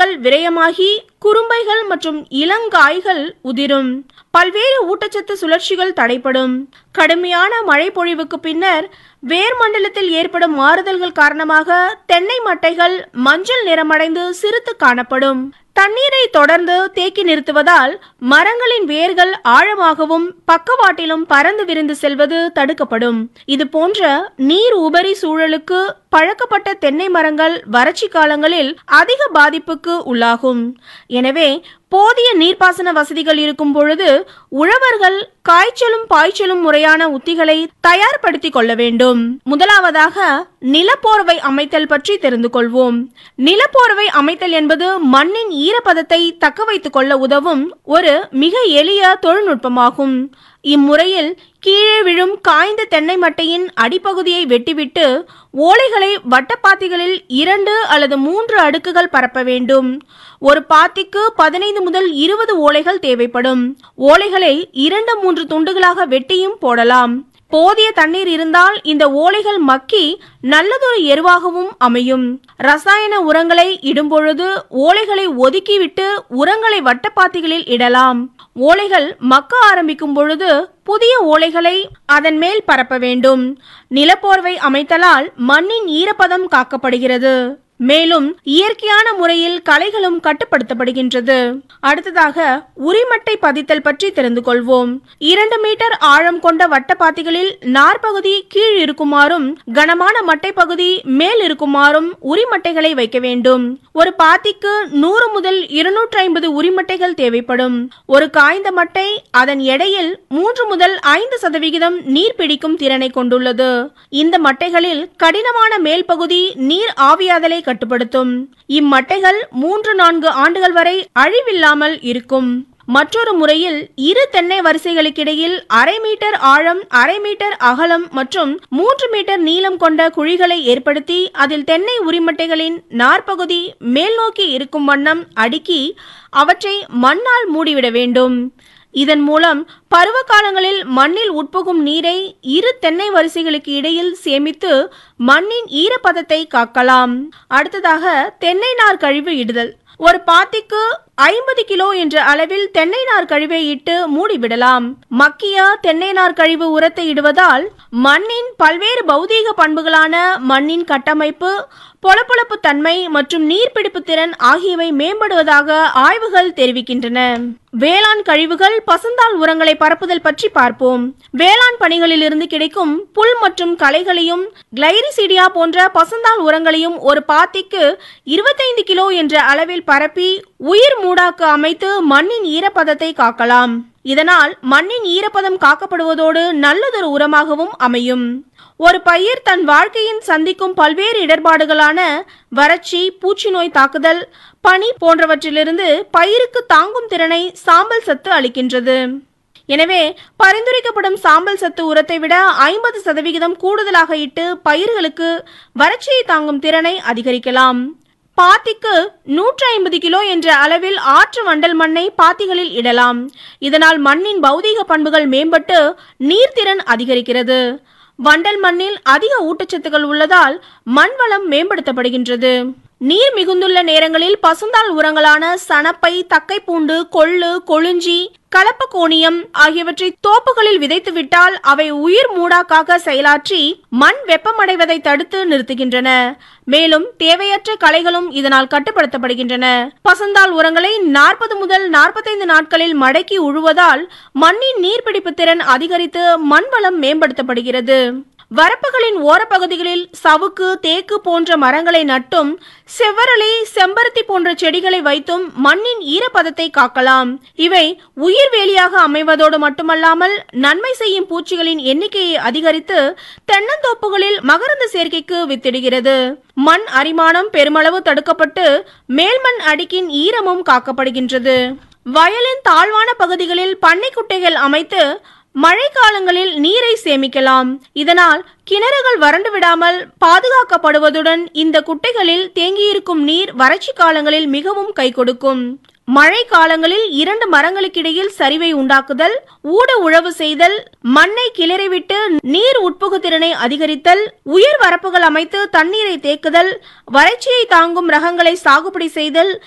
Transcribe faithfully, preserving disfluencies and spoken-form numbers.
நீர்வளங்கள் விரயமாகி குறும்பைகள் மற்றும் இளங்காய்கள் உதிரும். பல்வேறு ஊட்டச்சத்து சுழற்சிகள் தடைப்படும். கடுமையான மழை பொழிவுக்கு பின்னர் வேர்மண்டலத்தில் ஏற்படும் மாறுதல்கள் காரணமாக தென்னை மட்டைகள் மஞ்சள் நிறமடைந்து சிறுத்து காணப்படும். தண்ணீரை தொடர்ந்து தேக்கி நிறுத்துவதால் மரங்களின் வேர்கள் ஆழமாகவும் பக்கவாட்டிலும் பறந்து விரிந்து செல்வது தடுக்கப்படும். இது போன்ற நீர் உபரி சூழலுக்கு பழக்கப்பட்ட தென்னை மரங்கள் வறட்சி காலங்களில் அதிக பாதிப்புக்கு உள்ளாகும். எனவே போதிய நீர்ப்பாசன வசதிகள் இருக்கும் பொழுது உழவர்கள் காய்ச்சலும் பாய்ச்சலும் முறையான உத்திகளை தயார்படுத்திக் கொள்ள வேண்டும். முதலாவதாக நிலப்போர்வை அமைத்தல் பற்றி தெரிந்து கொள்வோம். நிலப்போர்வை அமைத்தல் என்பது மண்ணின் ஈரப்பதத்தை தக்க வைத்துக் கொள்ள உதவும் ஒரு மிக எளிய தொழில்நுட்பமாகும். இம்முறையில் கீழே விழும் காய்ந்த தென்னை மட்டையின் அடிப்பகுதியை வெட்டிவிட்டு ஓலைகளை வட்டப்பாத்திகளில் இரண்டு அல்லது மூன்று அடுக்குகள் பரப்ப வேண்டும். ஒரு பாத்திக்கு பதினைந்து முதல் இருபது ஓலைகள் தேவைப்படும். ஓலைகளை இரண்டு மூன்று துண்டுகளாக வெட்டியும் போடலாம். போதிய தண்ணீர் இருந்தால் இந்த ஓலைகள் மக்கி நல்லதொரு எருவாகவும் அமையும். ரசாயன உரங்களை இடும்பொழுது ஓலைகளை ஒதுக்கிவிட்டு உரங்களை வட்டப்பாத்திகளில் இடலாம். ஓலைகள் மக்க ஆரம்பிக்கும் பொழுது புதிய ஓலைகளை அதன் மேல் பரப்ப வேண்டும். நிலப்போர்வை அமைத்தலால் மண்ணின் ஈரப்பதம் காக்கப்படுகிறது. மேலும் இயற்கையான முறையில் களைகளும் கட்டுப்படுத்தப்படுகின்றது. அடுத்ததாக உரிமட்டை பதித்தல் பற்றி தெரிந்து கொள்வோம். இரண்டு மீட்டர் ஆழம் கொண்ட வட்டப்பாத்திகளில் நார்பகுதி கீழ் இருக்குமாறும் கனமான மட்டை பகுதி மேல் இருக்குமாறும் உரிமட்டைகளை வைக்க வேண்டும். ஒரு பாத்திக்கு நூறு முதல் இருநூற்றி ஐம்பது உரிமட்டைகள் தேவைப்படும். ஒரு காய்ந்த மட்டை அதன் எடையில் மூன்று முதல் ஐந்து சதவிகிதம் நீர் பிடிக்கும் திறனை கொண்டுள்ளது. இந்த மட்டைகளில் கடினமான மேல் பகுதி நீர் ஆவியாதலை கட்டுப்படுத்தும். இம்மட்டைகள் மூன்று நான்கு ஆண்டுகள் வரை அழிவில்லாமல் இருக்கும். மற்றொரு முறையில் இரு தென்னை வரிசைகளுக்கிடையில் அரை மீட்டர் ஆழம், அரை மீட்டர் அகலம் மற்றும் மூன்று மீட்டர் நீளம் கொண்ட குழிகளை ஏற்படுத்தி அதில் தென்னை உரிமட்டைகளின் நார்பகுதி மேல் நோக்கி இருக்கும் வண்ணம் அடுக்கி அவற்றை மண்ணால் மூடிவிட வேண்டும். இதன் மூலம் பருவ காலங்களில் மண்ணில் உட்புகும் நீரை இரு தென்னை வரிசைகளுக்கு இடையில் சேமித்து மண்ணின் ஈரப்பதத்தை காக்கலாம். அடுத்ததாக தென்னை நார் கழிவு இடுதல். ஒரு பாத்திக்கு ஐம்பது கிலோ என்ற அளவில் தென்னை நார் கழிவை இட்டு மூடிவிடலாம். மக்கிய தென்னை நார் கழிவு உரத்தை இடுவதால் மண்ணின் பல்வேறு பௌதீக பண்புகளான மண்ணின் கட்டமைப்பு, பொலப்பொலப்பு தன்மை மற்றும் நீர்பிடிப்பு திறன் ஆகியவை மேம்படுவதாக ஆய்வுகள் தெரிவிக்கின்றன. வேளாண் கழிவுகள் பசுந்தாள் உரங்களை பரப்புதல் பற்றி பார்ப்போம். வேளாண் பணிகளில் இருந்து கிடைக்கும் புல் மற்றும் களைகளையும் கிளைரிசீடியா போன்ற பசுந்தாள் உரங்களையும் ஒரு பாத்திக்கு இருபத்தைந்து கிலோ என்ற அளவில் பரப்பி உயிர் மூடாக்கு அமைத்து மண்ணின் ஈரப்பதத்தை காக்கலாம். இதனால் மண்ணின் ஈரப்பதம் காக்கப்படுவதோடு நல்லதொரு உரமாகவும் அமையும். ஒரு பயிர் தன் வாழ்க்கையின் சந்திக்கும் பல்வேறு இடர்பாடுகளான வறட்சி, பூச்சி நோய் தாக்குதல், பனி போன்றவற்றிலிருந்து பயிருக்கு தாங்கும் திறனை சாம்பல் சத்து அளிக்கின்றது. எனவே பரிந்துரைக்கப்படும் சாம்பல் சத்து உரத்தை விட ஐம்பது சதவிகிதம் கூடுதலாக இட்டு பயிர்களுக்கு வறட்சியை தாங்கும் திறனை அதிகரிக்கலாம். பாத்திக்கு நூற்றி ஐம்பது கிலோ என்ற அளவில் ஆற்று வண்டல் மண்ணை பாத்திகளில் இடலாம். இதனால் மண்ணின் பௌதீக பண்புகள் மேம்பட்டு நீர்த்திறன் அதிகரிக்கிறது. வண்டல் மண்ணில் அதிக ஊட்டச்சத்துக்கள் உள்ளதால் மண் வளம் மேம்படுத்தப்படுகின்றது. நீர் மிகுந்துள்ள நேரங்களில் பசுந்தாள் உரங்களான சணப்பை, தக்கை பூண்டு, கொள்ளு, கொழுஞ்சி, கலப்பகோணியம் ஆகியவற்றை தோப்புகளில் விதைத்து விட்டால் அவை உயிர் மூடாக்காக செயலாற்றி மண் வெப்பமடைவதை தடுத்து நிறுத்துகின்றன. மேலும் தேவையற்ற களைகளும் இதனால் கட்டுப்படுத்தப்படுகின்றன. பசுந்தாள் உரங்களை நாற்பது முதல் நாற்பத்தைந்து நாட்களில் மடக்கி உழுவதால் மண்ணின் நீர்பிடிப்பு திறன் அதிகரித்து மண் வளம் மேம்படுத்தப்படுகிறது. வரப்புகளின் ஓரப்பகுதிகளில் சவுக்கு, தேக்கு போன்ற மரங்களை நட்டும் செவ்வரளி, செம்பருத்தி போன்ற செடிகளை வைத்தும் மண்ணின் ஈரப்பதத்தை காக்கலாம். இவை உயிர் வேலியாக அமைவதோடு மட்டுமல்லாமல் நன்மை செய்யும் பூச்சிகளின் எண்ணிக்கையை அதிகரித்து தென்னந்தோப்புகளில் மகரந்த சேர்க்கைக்கு வித்திடுகிறது. மண் அரிமானம் பெருமளவு தடுக்கப்பட்டு மேல்மண் அடுக்கின் ஈரமும் காக்கப்படுகின்றது. வயலின் தாழ்வான பகுதிகளில் பண்ணை குட்டைகள் அமைத்து மழை காலங்களில் நீரை சேமிக்கலாம். இதனால் கிணறுகள் வறண்டு விடாமல் பாதுகாக்கப்படுவதுடன் இந்த குட்டைகளில் தேங்கியிருக்கும் நீர் வறட்சி காலங்களில் மிகவும் கை கொடுக்கும். மழை காலங்களில் இரண்டு மரங்களுக்கிடையில் சரிவை உண்டாக்குதல், ஊட உழவு செய்தல், மண்ணை கிளறிவிட்டு நீர் உட்புகு திறனை அதிகரித்தல், உயர் வரப்புகள் அமைத்து தண்ணீரை தேக்குதல், வறட்சியை தாங்கும் ரகங்களை சாகுபடி செய்தல்,